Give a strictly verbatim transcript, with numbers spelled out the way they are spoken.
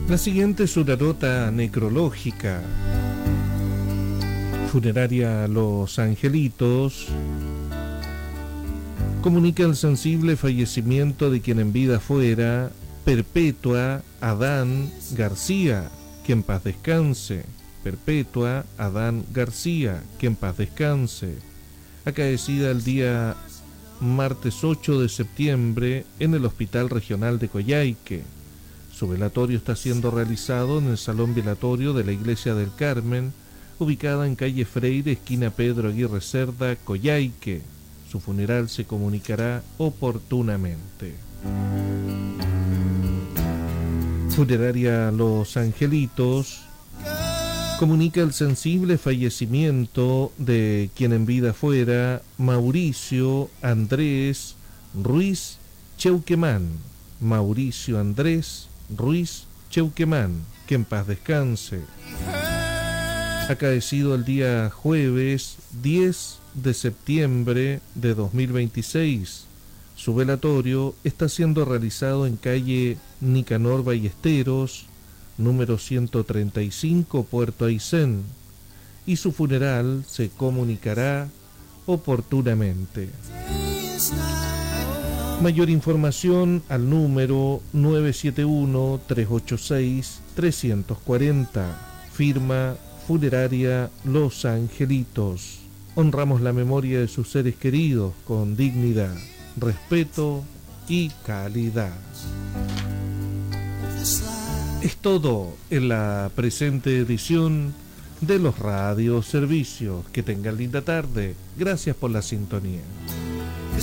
La siguiente es una nota necrológica. Funeraria Los Angelitos comunica el sensible fallecimiento de quien en vida fuera Perpetua Adán García, que en paz descanse. Perpetua Adán García, que en paz descanse. Acaecida el día martes ocho de septiembre en el Hospital Regional de Coyhaique. Su velatorio está siendo realizado en el Salón Velatorio de la Iglesia del Carmen, ubicada en calle Freire, esquina Pedro Aguirre Cerda, Coyhaique. Su funeral se comunicará oportunamente. Funeraria Los Angelitos comunica el sensible fallecimiento de quien en vida fuera Mauricio Andrés Ruiz Cheuquemán. Mauricio Andrés Ruiz Cheuquemán, que en paz descanse. Acaecido el día jueves diez de septiembre de dos mil veintiséis. Su velatorio está siendo realizado en calle Nicanor Ballesteros, número ciento treinta y cinco, Puerto Aysén, y su funeral se comunicará oportunamente. Mayor información al número nueve siete uno, tres ocho seis, tres cuatro cero. Firma Funeraria Los Angelitos. Honramos la memoria de sus seres queridos con dignidad, respeto y calidad. Es todo en la presente edición de los radioservicios. Que tengan linda tarde. Gracias por la sintonía.